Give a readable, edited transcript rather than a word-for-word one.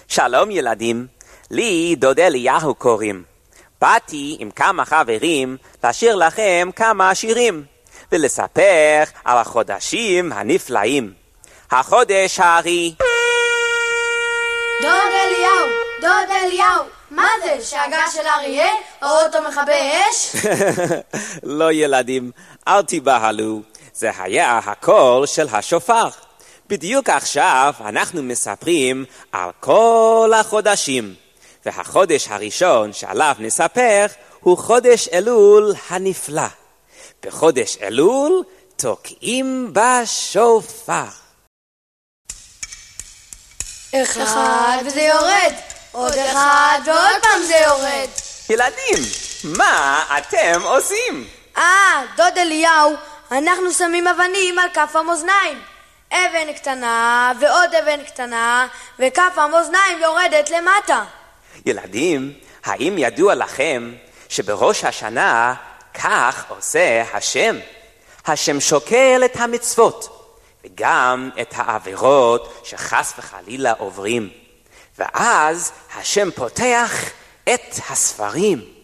שלום ילדים, לי דוד אליהו קוראים. באתי עם כמה חברים לשיר לכם כמה שירים ולספר על החודשים הנפלאים. החודש הארי. דוד אליהו, מה זה? שאגה של אריה? או אוטו מכבי אש? לא ילדים, אל תיבהלו, זה היה הקול של השופר. בדיוק עכשיו אנחנו מספרים על כל החודשים, והחודש הראשון שעליו נספר הוא חודש אלול הנפלא. בחודש אלול תוקעים בשופר. אחד וזה יורד, עוד אחד ועוד פעם זה יורד. ילדים, מה אתם עושים? דוד אליהו, אנחנו שמים אבנים על כף המאזניים. אבן קטנה ועוד אבן קטנה, וכף המאזניים יורדת למטה. ילדים, האם ידוע לכם שבראש השנה כך עושה השם? השם שוקל את המצוות וגם את העבירות שחס וחלילה עוברים, ואז השם פותח את הספרים